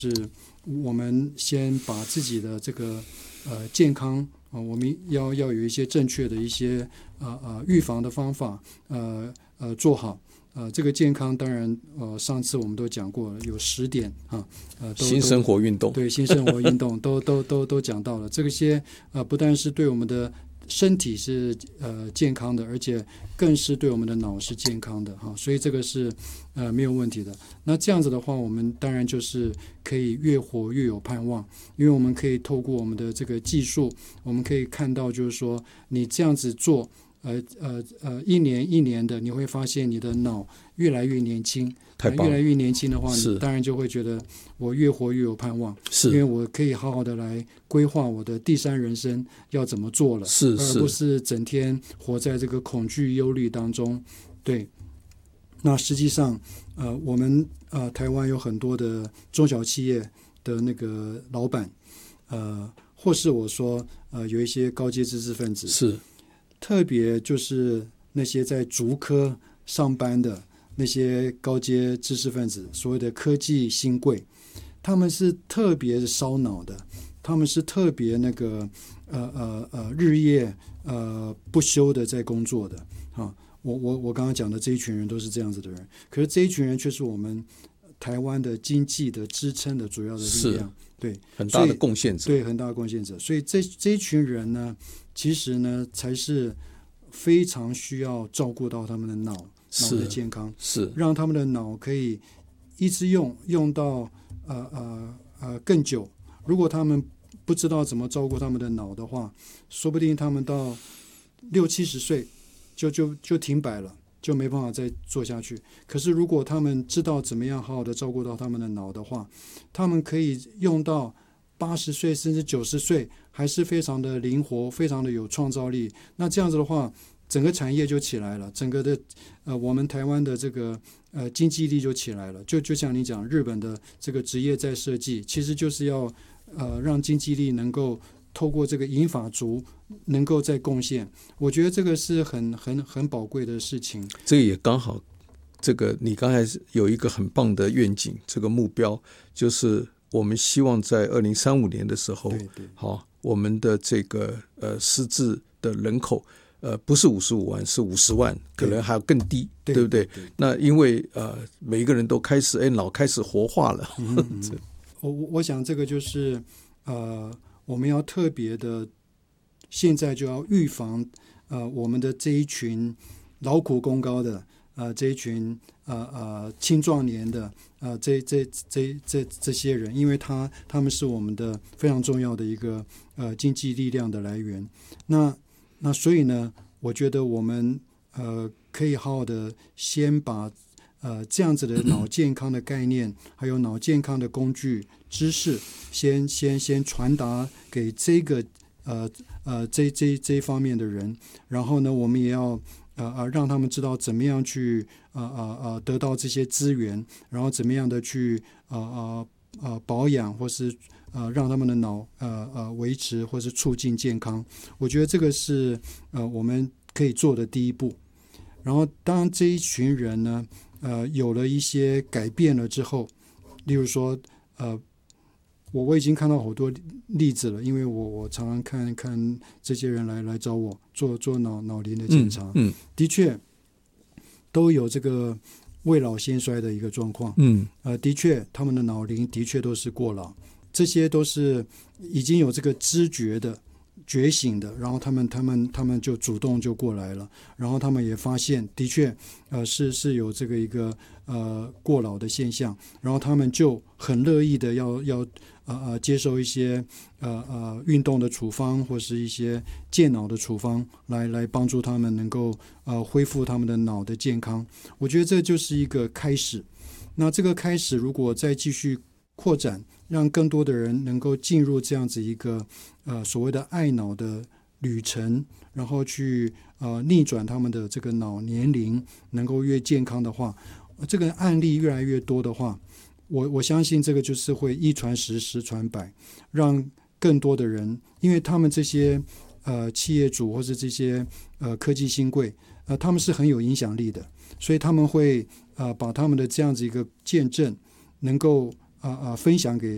我们先把自己的这个健康我们要有一些正确的一些预防的方法做好。这个健康当然上次我们都讲过了，有10点新生活运动， 对，新生活运动都讲到了。这些不但是对我们的身体是健康的，而且更是对我们的脑是健康的所以这个是没有问题的。那这样子的话，我们当然就是可以越活越有盼望，因为我们可以透过我们的这个技术，我们可以看到就是说你这样子做一年一年的，你会发现你的脑越来越年轻。 太棒了， 越来越年轻的话，你当然就会觉得我越活越有盼望，因为我可以好好的来规划我的第三人生要怎么做了，而不是整天活在这个恐惧忧虑当中。对，那实际上我们台湾有很多的中小企业的那个老板或是我说有一些高阶知识分子， 是特别就是那些在竹科上班的那些高阶知识分子，所谓的科技新贵，他们是特别烧脑的，他们是特别那个日夜不休的在工作的我刚刚讲的这一群人都是这样子的人，可是这一群人却是我们台湾的经济的支撑的主要的力量，对， 很大的贡献者， 对，很大的贡献者。所以这一群人呢，其实呢才是非常需要照顾到他们的脑的健康， 是让他们的脑可以一直用到更久。如果他们不知道怎么照顾他们的脑的话，说不定他们到60-70岁就停摆了，就没办法再做下去。可是如果他们知道怎么样好好的照顾到他们的脑的话，他们可以用到80岁甚至90岁，还是非常的灵活，非常的有创造力。那这样子的话，整个产业就起来了，整个的我们台湾的这个经济力就起来了。就像你讲，日本的这个职业再设计，其实就是要让经济力能够透过这个银发族能够再贡献。我觉得这个是很宝贵的事情。 这个也刚好，这个你刚才有一个很棒的愿景，这个目标就是我们希望在2035年的时候， 对对， 好，我们的这个失智的人口不是55万，是50万，可能还要更低， 对不对？那因为每一个人都开始脑开始活化了。 我想这个就是我们要特别的，现在就要预防我们的这一群劳苦功高的这一群青壮年的这些人，因为他们是我们的非常重要的一个经济力量的来源。那所以呢，我觉得我们可以好好的先把这样子的脑健康的概念，还有脑健康的工具知识，先传达给这个这一方面的人，然后呢，我们也要让他们知道怎么样去得到这些资源，然后怎么样的去保养，或是让他们的脑维持或是促进健康。我觉得这个是我们可以做的第一步。然后当这一群人呢有了一些改变了之后，例如说我已经看到好多例子了，因为我常常看这些人来找我做脑龄的检查，的确都有这个未老先衰的一个状况，的确他们的脑龄的确都是过劳，这些都是已经有这个知觉的觉醒的，然后他们就主动就过来了，然后他们也发现的确是有这个一个过劳的现象，然后他们就很乐意的要接受一些运动的处方，或是一些健脑的处方，来帮助他们能够恢复他们的脑的健康。我觉得这就是一个开始。那这个开始如果再继续扩展，让更多的人能够进入这样子一个所谓的爱脑的旅程，然后去逆转他们的这个脑年龄能够越健康的话，这个案例越来越多的话，我相信这个就是会一传十，十传百，让更多的人，因为他们这些企业主或是这些科技新贵，他们是很有影响力的，所以他们会把他们的这样子一个见证能够分享给